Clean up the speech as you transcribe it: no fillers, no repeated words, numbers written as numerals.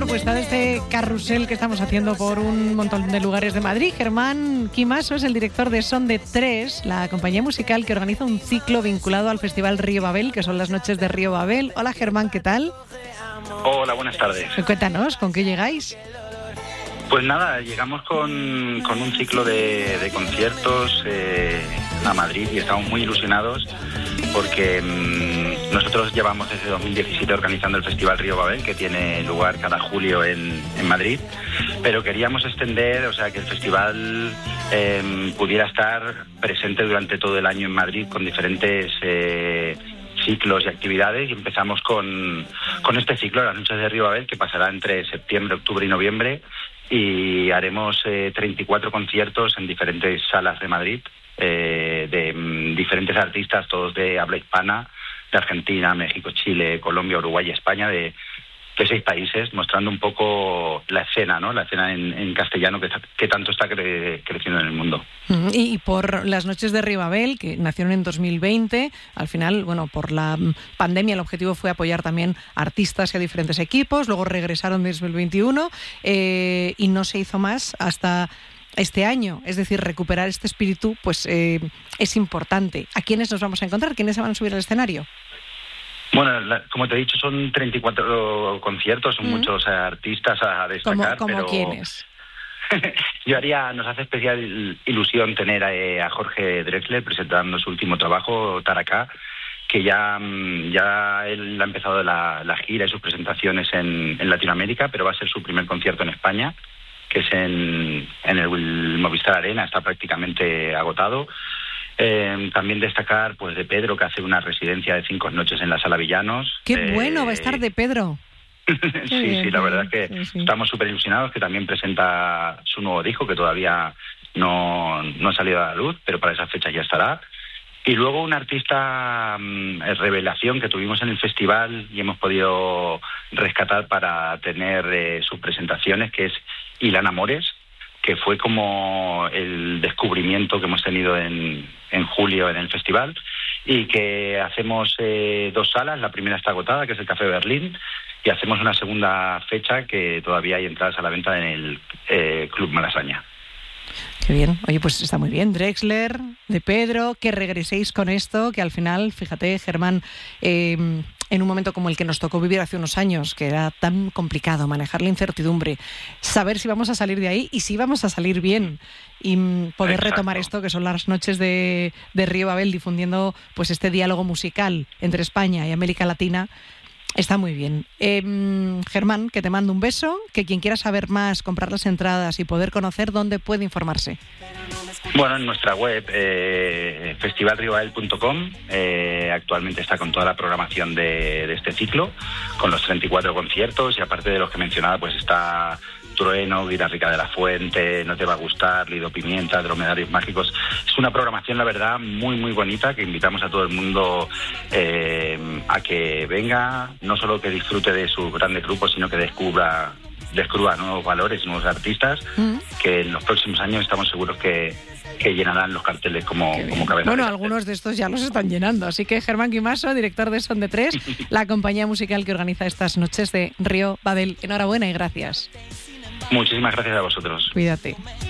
propuesta de este carrusel que estamos haciendo por un montón de lugares de Madrid. Germán Quimaso es el director de Son de Tres, la compañía musical que organiza un ciclo vinculado al Festival Río Babel, que son las noches de Río Babel. Hola Germán, ¿qué tal? Hola, buenas tardes. Cuéntanos, ¿con qué llegáis? Pues nada, llegamos con un ciclo de conciertos a Madrid y estamos muy ilusionados porque nosotros llevamos desde 2017 organizando el Festival Río Babel, que tiene lugar cada julio en Madrid, pero queríamos extender, o sea, que el festival pudiera estar presente durante todo el año en Madrid con diferentes ciclos y actividades, y empezamos con este ciclo, las noches de Río Babel, que pasará entre septiembre, octubre y noviembre, y haremos 34 conciertos en diferentes salas de Madrid, de diferentes artistas, todos de habla hispana, de Argentina, México, Chile, Colombia, Uruguay y España, de 6 países, mostrando un poco la escena, ¿no? La escena en castellano que tanto está creciendo en el mundo. Y por las noches de Río Babel, que nacieron en 2020, al final, bueno, por la pandemia el objetivo fue apoyar también a artistas y a diferentes equipos, luego regresaron en 2021 y no se hizo más hasta este año. Es decir, recuperar este espíritu pues es importante. ¿A quiénes nos vamos a encontrar? ¿Quiénes se van a subir al escenario? Bueno, como te he dicho, son 34 conciertos, son muchos artistas a destacar. ¿Cómo pero quiénes? Nos hace especial ilusión tener a Jorge Drexler presentando su último trabajo, Taraka, que ya él ha empezado la gira y sus presentaciones en Latinoamérica, pero va a ser su primer concierto en España, que es en el Movistar Arena, está prácticamente agotado. También destacar pues de Pedro, que hace una residencia de 5 noches en la Sala Villanos. ¡Qué bueno va a estar de Pedro! Sí, la verdad es que estamos súper ilusionados, que también presenta su nuevo disco, que todavía no ha salido a la luz, pero para esa fecha ya estará. Y luego un artista revelación que tuvimos en el festival y hemos podido rescatar para tener sus presentaciones, que es Ilan Amores, que fue como el descubrimiento que hemos tenido en julio en el festival, y que hacemos 2 salas. La primera está agotada, que es el Café Berlín, y hacemos una segunda fecha que todavía hay entradas a la venta en el Club Malasaña. Qué bien. Oye, pues está muy bien. Drexler, de Pedro, que regreséis con esto, que al final, fíjate, Germán, en un momento como el que nos tocó vivir hace unos años, que era tan complicado manejar la incertidumbre, saber si vamos a salir de ahí y si vamos a salir bien, y poder retomar esto, que son las noches de Río Babel, difundiendo pues este diálogo musical entre España y América Latina. Está muy bien. Germán, que te mando un beso, que quien quiera saber más, comprar las entradas y poder conocer, ¿dónde puede informarse? Bueno, en nuestra web, festivalriobabel.com, actualmente está con toda la programación de este ciclo, con los 34 conciertos, y aparte de los que mencionaba, pues está Trueno, Guitarrica de la Fuente, No te va a gustar, Lido Pimienta, Dromedarios Mágicos. Es una programación, la verdad, muy, muy bonita, que invitamos a todo el mundo a que venga, no solo que disfrute de sus grandes grupos, sino que descubra nuevos valores, nuevos artistas, que en los próximos años estamos seguros que llenarán los carteles como cabeza. Bueno, algunos de estos ya los están llenando. Así que Germán Quimaso, director de Son de Tres, la compañía musical que organiza estas noches de Río Babel. Enhorabuena y gracias. Muchísimas gracias a vosotros. Cuídate.